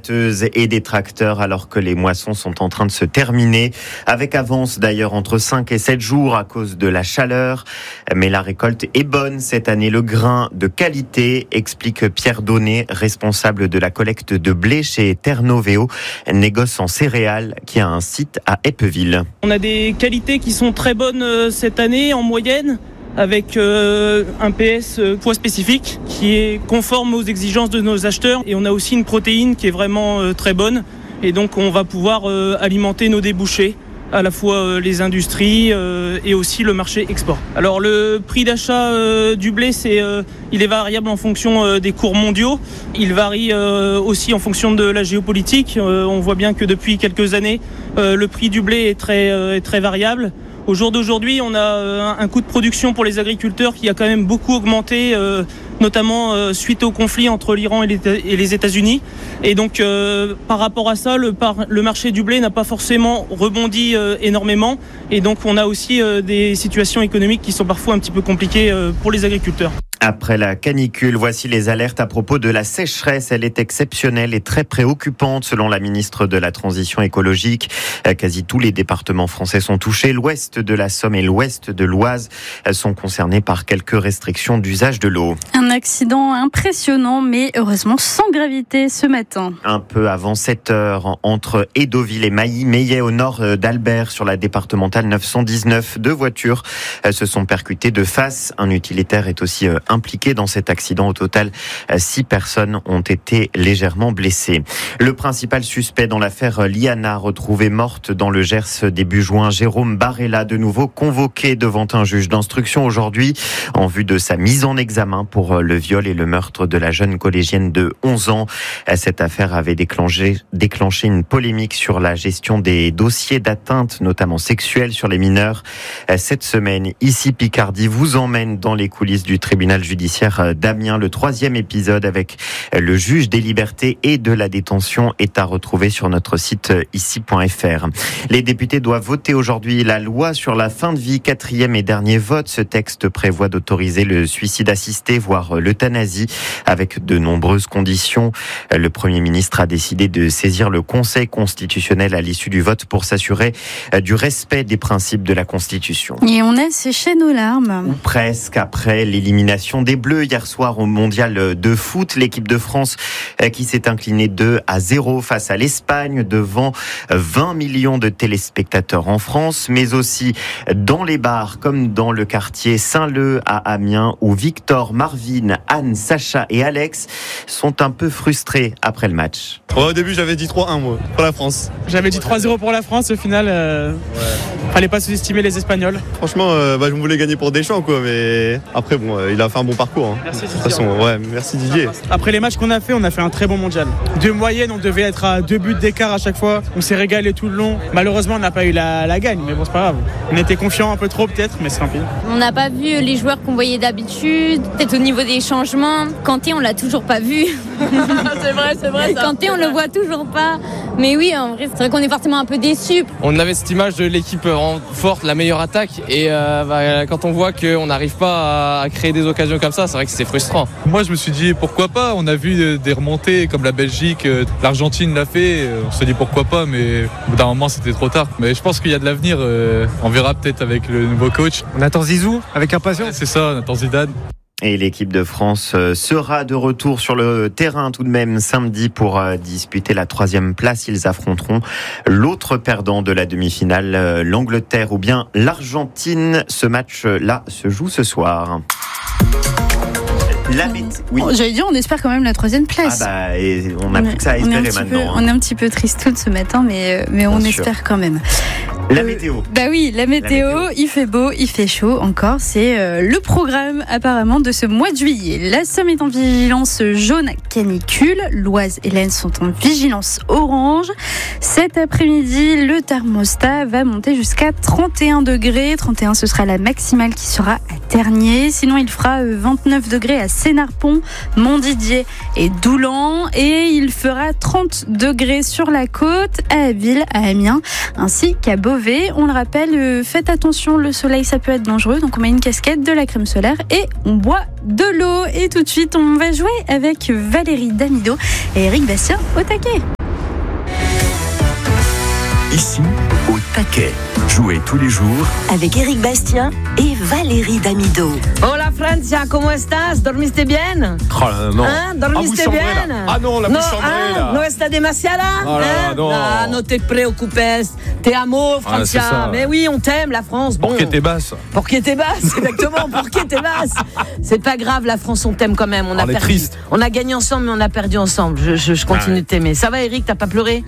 batteuses et des tracteurs alors que les moissons sont en train de se terminer. Avec avance d'ailleurs entre 5 et 7 jours à cause de la chaleur. Mais la récolte est bonne cette année. Le grain de qualité, explique Pierre Donnet, responsable de la collecte de blé chez Ternoveo, négoce en céréales qui a un site à Eppeville. On a des qualités qui sont très bonnes cette année en moyenne, avec un PS poids spécifique qui est conforme aux exigences de nos acheteurs. Et on a aussi une protéine qui est vraiment très bonne. Et donc on va pouvoir alimenter nos débouchés, à la fois les industries et aussi le marché export. Alors le prix d'achat du blé, il est variable en fonction des cours mondiaux. Il varie aussi en fonction de la géopolitique. On voit bien que depuis quelques années, le prix du blé est très variable. Au jour d'aujourd'hui, on a un coût de production pour les agriculteurs qui a quand même beaucoup augmenté, notamment suite au conflit entre l'Iran et les États-Unis. Et donc, par rapport à ça, le marché du blé n'a pas forcément rebondi énormément. Et donc, on a aussi des situations économiques qui sont parfois un petit peu compliquées pour les agriculteurs. Après la canicule, voici les alertes à propos de la sécheresse. Elle est exceptionnelle et très préoccupante selon la ministre de la Transition écologique. Quasi tous les départements français sont touchés. L'ouest de la Somme et l'ouest de l'Oise sont concernés par quelques restrictions d'usage de l'eau. Un accident impressionnant, mais heureusement sans gravité ce matin. Un peu avant 7 heures, entre Édoville et Maillet au nord d'Albert, sur la départementale 919, 2 voitures se sont percutées de face. Un utilitaire est aussi impliqués dans cet accident. Au total, 6 personnes ont été légèrement blessées. Le principal suspect dans l'affaire Liana, retrouvé morte dans le Gers début juin, Jérôme Barella, de nouveau convoqué devant un juge d'instruction aujourd'hui en vue de sa mise en examen pour le viol et le meurtre de la jeune collégienne de 11 ans. Cette affaire avait déclenché une polémique sur la gestion des dossiers d'atteinte, notamment sexuelle, sur les mineurs. Cette semaine, ici Picardie vous emmène dans les coulisses du tribunal judiciaire d'Amiens. Le 3e épisode avec le juge des libertés et de la détention est à retrouver sur notre site ici.fr. Les députés doivent voter aujourd'hui la loi sur la fin de vie, 4e et dernier vote. Ce texte prévoit d'autoriser le suicide assisté, voire l'euthanasie, avec de nombreuses conditions. Le Premier ministre a décidé de saisir le Conseil constitutionnel à l'issue du vote pour s'assurer du respect des principes de la Constitution. Et on a séché nos larmes. Ou presque, après l'élimination des Bleus hier soir au mondial de foot. L'équipe de France qui s'est inclinée 2-0 face à l'Espagne devant 20 millions de téléspectateurs en France, mais aussi dans les bars comme dans le quartier Saint-Leu à Amiens où Victor, Marvin, Anne, Sacha et Alex sont un peu frustrés après le match. Au début j'avais dit 3-1 moi, pour la France. J'avais dit 3-0 pour la France, au final, fallait pas sous-estimer les Espagnols. Franchement, je voulais gagner pour Deschamps quoi, mais après il a fait un bon parcours. Hein. Merci Didier. De toute façon, merci Didier. Après les matchs qu'on a fait, on a fait un très bon mondial. De moyenne, on devait être à 2 buts d'écart à chaque fois. On s'est régalé tout le long. Malheureusement, on n'a pas eu la gagne, mais bon, c'est pas grave. On était confiants un peu trop peut-être, mais c'est tant pis. On n'a pas vu les joueurs qu'on voyait d'habitude. Peut-être au niveau des changements. Kanté, on l'a toujours pas vu. c'est vrai. Kanté, on le voit toujours pas. Mais oui, en vrai, c'est vrai qu'on est forcément un peu déçus. On avait cette image de l'équipe forte, la meilleure attaque. Et quand on voit qu'on n'arrive pas à créer des occasions comme ça, c'est vrai que c'est frustrant. Moi, je me suis dit pourquoi pas. On a vu des remontées comme la Belgique, l'Argentine l'a fait. On se dit pourquoi pas, mais au bout d'un moment, c'était trop tard. Mais je pense qu'il y a de l'avenir. On verra peut-être avec le nouveau coach. On attend Zizou avec impatience. C'est ça, on attend Zidane. Et l'équipe de France sera de retour sur le terrain tout de même samedi pour disputer la 3e place. Ils affronteront l'autre perdant de la demi-finale, l'Angleterre ou bien l'Argentine. Ce match-là se joue ce soir. Oui. J'allais dire, on espère quand même la 3e place. Et on n'a plus que ça à espérer maintenant. On est un petit peu triste ce matin, mais on espère quand même. La météo. La météo, il fait beau, il fait chaud encore. C'est le programme apparemment de ce mois de juillet. La Somme est en vigilance jaune canicule. L'Oise et l'Aisne sont en vigilance orange. Cet après-midi, le thermostat va monter jusqu'à 31 degrés. 31, ce sera la maximale qui sera à Tergnier. Sinon, il fera 29 degrés à Sénarpont, Montdidier et Doulan. Et il fera 30 degrés sur la côte, à Abbeville, à Amiens, ainsi qu'à Beauvais. On le rappelle, faites attention, le soleil ça peut être dangereux, donc on met une casquette, de la crème solaire et on boit de l'eau. Et tout de suite on va jouer avec Valérie Damido et Eric Bastien au taquet. Ici, au taquet. Jouez tous les jours avec Éric Bastien et Valérie Damido. Hola Francia, ¿cómo estás? ¿Dormiste bien? Oh non. ¿Dormiste bien? Ah non, la bouche chambrée là. ¿No está demasiada? Oh là, non. Ah, no te preocupes. Te amo, Francia. Ah, mais oui, on t'aime, la France. Bon. Pour qui t'es basse? Pour qui t'es basse, exactement. Pour qui t'es basse. C'est pas grave, la France, on t'aime quand même. On a perdu. Triste. On a gagné ensemble, mais on a perdu ensemble. Je continue de t'aimer. Ça va, Eric? T'as pas pleuré?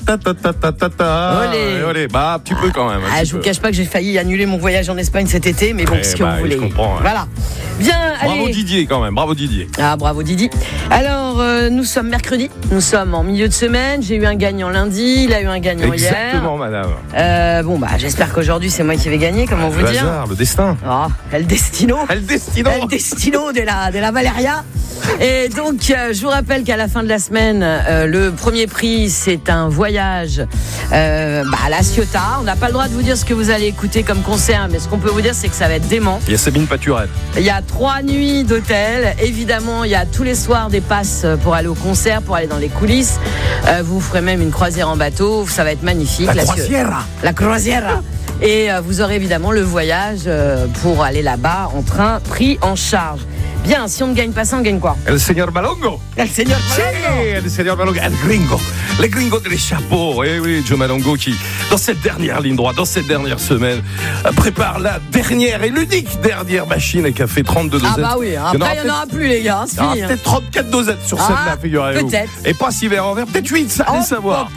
Olé. Bah, un petit peu quand même. Je vous cache pas que j'ai failli annuler mon voyage en Espagne cet été, mais bon, ce que vous voulez. Je comprends. Ouais. Voilà. Bien, allez. Bravo Didier quand même, bravo Didier. Ah, bravo Didier. Alors, nous sommes mercredi, nous sommes en milieu de semaine. J'ai eu un gagnant lundi, il a eu un gagnant hier. Exactement, madame. J'espère qu'aujourd'hui c'est moi qui vais gagner, comment vous dire. Hasard, le destin. Oh, El Destino de la Valeria. Et donc, je vous rappelle qu'à la fin de la semaine, le premier prix, c'est un voyage à La Ciotat. On n'a pas le droit de vous dire ce que vous allez écouter comme concert, mais ce qu'on peut vous dire, c'est que ça va être dément. Il y a Sabine Paturel. Il y a 3 nuits d'hôtel. Évidemment, il y a tous les soirs des passes pour aller au concert, pour aller dans les coulisses. Vous ferez même une croisière en bateau. Ça va être magnifique. La croisière. Et vous aurez évidemment le voyage pour aller là-bas en train, pris en charge. Bien, si on ne gagne pas ça, on gagne quoi? El señor Malongo. El señor Malongo. Sí, el señor Malongo. El gringo. Les gringos des chapeaux. Eh oui, Joe Malongo qui, dans cette dernière ligne droite, dans cette dernière semaine, prépare la dernière et l'unique dernière machine qui a fait 32 dosettes. Ah bah oui, après il n'y en aura plus les gars. Il y aura peut-être 34 dosettes sur celle-là, figurez-vous. Peut-être. Et pas 6 verres en verre, peut-être 8, ça allez savoir.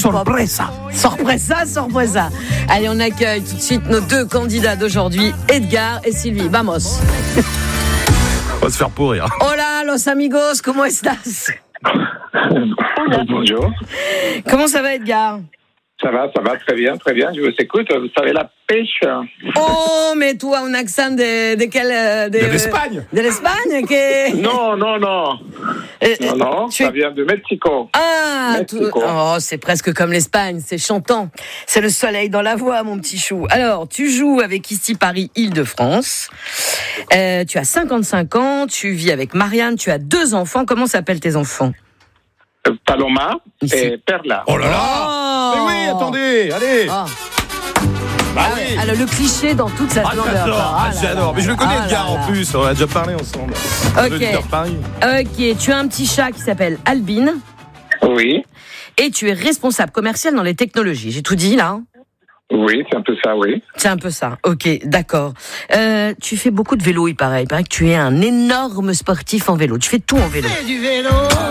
Sorpresa. Allez, on accueille tout de suite nos 2 candidats d'aujourd'hui, Edgar et Sylvie. Vamos. On va se faire pourrir. Hola, los amigos, ¿cómo estás? Bonjour. Comment ça va, Edgar? Ça va, très bien. Je vous écoute. Vous savez, la pêche. Oh, mais toi, un accent de quel... De l'Espagne. De l'Espagne que... Non. Non, ça vient de Mexico. Ah, c'est presque comme l'Espagne, c'est chantant. C'est le soleil dans la voix, mon petit chou. Alors, tu joues avec ici Paris Île-de-France. Tu as 55 ans, tu vis avec Marianne, tu as 2 enfants. Comment s'appellent tes enfants? Paloma et Perla. Oh là là. Mais oui, attendez, allez. Oui. Alors, le cliché dans toute sa splendeur. J'adore. Mais je le connais, Edgar, en plus. On a déjà parlé ensemble. Ok, tu as un petit chat qui s'appelle Albine. Oui. Et tu es responsable commercial dans les technologies. J'ai tout dit, là? Oui, c'est un peu ça, oui. C'est un peu ça, ok, d'accord. Tu fais beaucoup de vélo, il paraît. Il paraît que tu es un énorme sportif en vélo. Tu fais tout en vélo. Fais du vélo.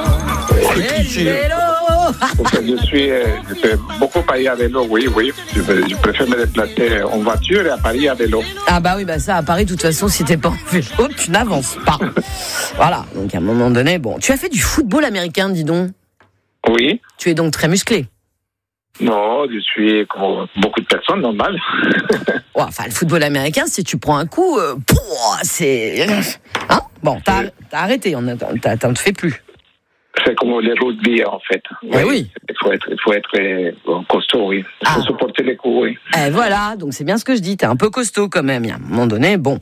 Je fais beaucoup aller à vélo, oui. Je préfère me déplacer en voiture et à Paris à vélo. Ah bah oui, ça, à Paris, de toute façon, si t'es pas en vélo, tu n'avances pas. Voilà, donc à un moment donné, bon. Tu as fait du football américain, dis donc. Oui. Tu es donc très musclé. Non, je suis comme beaucoup de personnes, normal. Enfin, le football américain, si tu prends un coup, c'est... Hein? Bon, t'as arrêté, t'en te fais plus. C'est comme les rugby, en fait. Oui. Il faut être costaud, oui. Il faut supporter les coups, oui. Voilà, donc c'est bien ce que je dis. T'es un peu costaud quand même. À un moment donné, bon.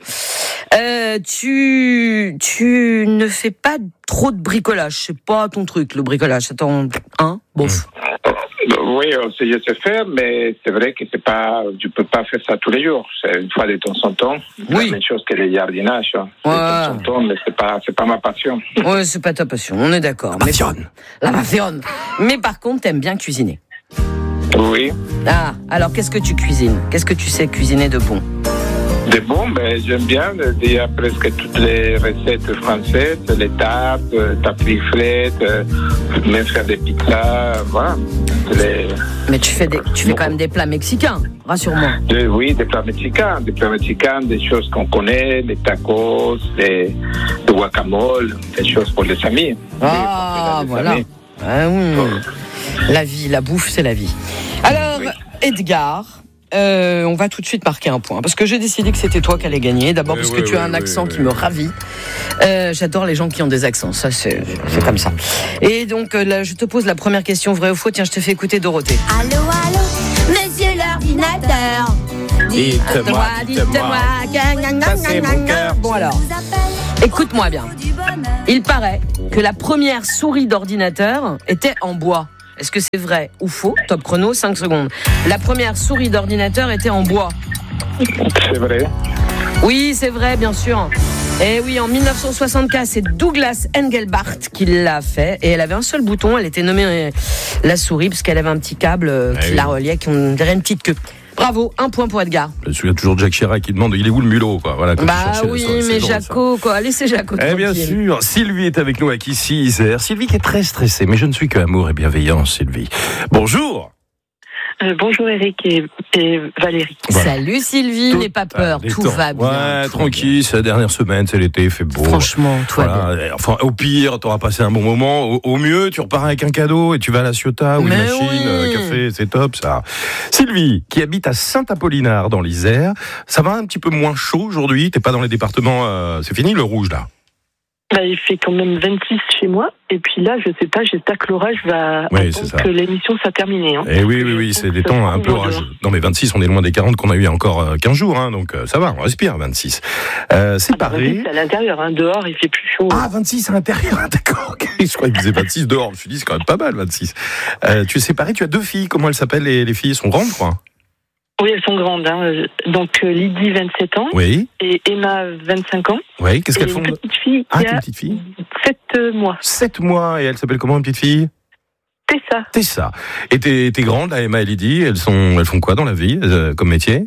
Tu ne fais pas trop de bricolage. C'est pas ton truc, le bricolage. Bof. Oui, je sais faire, mais c'est vrai que je peux pas faire ça tous les jours. C'est une fois de temps en temps. Oui. La même chose que le jardinage. De temps en temps, mais c'est pas ma passion. Ouais, c'est pas ta passion. On est d'accord. La passion. Mais par contre, t'aimes bien cuisiner. Oui. Ah, alors qu'est-ce que tu cuisines? Qu'est-ce que tu sais cuisiner de bon? De bon, j'aime bien déjà presque toutes les recettes françaises, les tartes, tartiflettes, même faire des pizzas, voilà. Mais tu fais quand même des plats mexicains, rassure-moi. Oui, des plats mexicains, des choses qu'on connaît, les tacos, le guacamole, des choses pour les amis. Ah, voilà. La vie, la bouffe, c'est la vie. Alors, Edgar... on va tout de suite marquer un point parce que j'ai décidé que c'était toi qui allais gagner. D'abord parce que tu as un accent qui me ravit. J'adore les gens qui ont des accents, ça c'est comme ça. Et donc là, je te pose la première question, vrai ou faux. Tiens, je te fais écouter Dorothée. Allô, monsieur l'ordinateur. Dites-moi. Ça c'est mon cœur. Bon alors, écoute-moi bien. Il paraît que la première souris d'ordinateur était en bois. Est-ce que c'est vrai ou faux? Top chrono, 5 secondes. La première souris d'ordinateur était en bois. C'est vrai. Oui, c'est vrai, bien sûr. Et oui, en 1964, c'est Douglas Engelbart qui l'a fait. Et elle avait un seul bouton. Elle était nommée la souris parce qu'elle avait un petit câble qui la reliait, qui on dirait une petite queue. Bravo, 1 point pour Edgar. Je me souviens toujours de Jacques Chirac qui demande il est où le mulot, quoi. Voilà, oui, mais Jaco, quoi. Laissez Jaco tranquille. Bien sûr. Sylvie est avec nous à Kissy, Isère. Sylvie qui est très stressée, mais je ne suis que amour et bienveillance, Sylvie. Bonjour. Bonjour Eric et Valérie. Voilà. Salut Sylvie, n'aie pas peur, tout va bien. Ouais, tranquille, c'est la dernière semaine, c'est l'été, il fait beau. Franchement, tout va bien. Enfin, au pire, t'auras passé un bon moment. Au mieux, tu repars avec un cadeau et tu vas à la Ciotat ou une machine, café, c'est top ça. Sylvie, qui habite à Saint-Apollinard dans l'Isère, ça va un petit peu moins chaud aujourd'hui, t'es pas dans les départements, c'est fini le rouge là? Il fait quand même 26 chez moi. Et puis là, je sais pas, j'espère que l'orage va attendre que l'émission soit terminée. Hein. Et oui, c'est des temps un peu orageux. Non mais 26, on est loin des 40 qu'on a eu il y a encore 15 jours. Hein, donc ça va, on respire 26. C'est pareil. 26 à l'intérieur, hein, dehors il fait plus chaud. Ah, 26 à l'intérieur, d'accord. Okay. Je croyais qu'il faisait 26 dehors. Je me suis dit, c'est quand même pas mal 26. Tu es séparé, tu as 2 filles. Comment elles s'appellent les filles? Elles sont grandes, quoi? Oui, elles sont grandes. Hein. Donc Lydie, 27 ans. Oui. Et Emma, 25 ans. Oui, qu'est-ce qu'elles font? Une petite fille qui a 7 mois. 7 mois, et elle s'appelle comment, une petite fille? Tessa. Et t'es grande, là, Emma et Lydie, elles font quoi dans la vie, comme métier?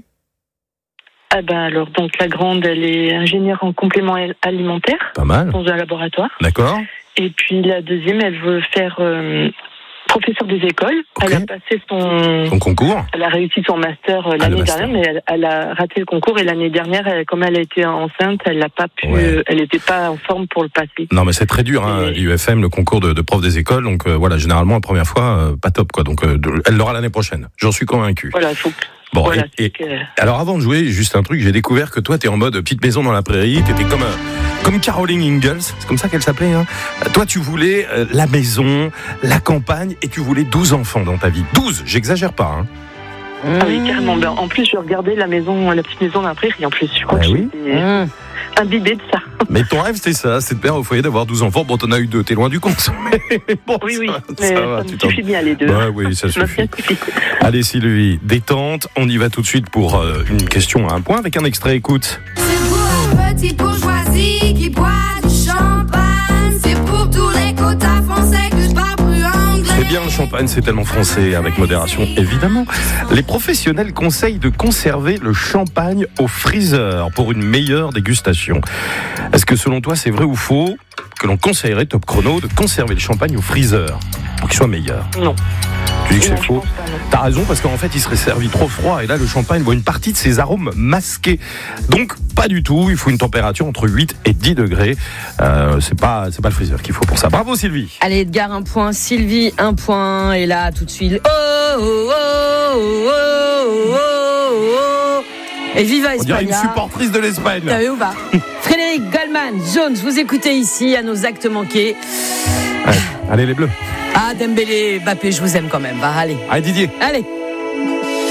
Alors, donc la grande, elle est ingénieure en complément alimentaire. Pas mal. Dans un laboratoire. D'accord. Et puis la deuxième, elle veut faire... professeur des écoles. Okay. Elle a passé son concours. Elle a réussi son master l'année dernière, mais elle a raté le concours. Et l'année dernière, comme elle a été enceinte, elle n'a pas pu. Elle n'était pas en forme pour le passer. Non, mais c'est très dur, hein, l'IUFM, le concours de prof des écoles. Donc voilà, généralement la première fois, pas top, quoi. Donc elle l'aura l'année prochaine. J'en suis convaincu. Voilà, faut. Bon, voilà, alors avant de jouer, juste un truc, j'ai découvert que toi, t'es en mode petite maison dans la prairie, t'étais comme Caroline Ingalls, c'est comme ça qu'elle s'appelait. Hein. Toi, tu voulais la maison, la campagne, et tu voulais 12 enfants dans ta vie. 12, j'exagère pas. Hein. Ah oui, carrément. En plus, je regardais la petite maison dans la prairie, en plus. Je crois que j'étais imbibée de ça. Mais ton rêve, c'était ça, c'est de père au foyer, d'avoir 12 enfants. Bon, t'en as eu 2, t'es loin du compte. Bon, oui, mais ça me suffit bien, les 2. Oui, ça suffit. Allez, Sylvie, détente. On y va tout de suite pour une question à un point avec un extrait, écoute. C'est pour un petit bourgeoisie qui boit du champagne. C'est pour tous les quotas français que je parle plus anglais. C'est bien le champagne, c'est tellement français, avec modération, évidemment. Les professionnels conseillent de conserver le champagne au freezer pour une meilleure dégustation. Est-ce que selon toi, c'est vrai ou faux que l'on conseillerait, Top Chrono, de conserver le champagne au freezer pour qu'il soit meilleur? Non. Tu dis que c'est faux? T'as raison, parce qu'en fait, il serait servi trop froid, et là, le champagne voit une partie de ses arômes masqués. Donc, pas du tout, il faut une température entre 8 et 10 degrés. C'est pas le freezer qu'il faut pour ça. Bravo, Sylvie. Allez, Edgar, 1 point, Sylvie, 1 point, et là, tout de suite, et viva Espagne. On dirait une supportrice de l'Espagne. T'as vu ou pas? Frédéric Goldman, Jones, vous écoutez ici à nos actes manqués. Ouais. Allez, les Bleus. Ah, Dembélé, Mbappé, je vous aime quand même. Allez. Allez, Didier. Allez.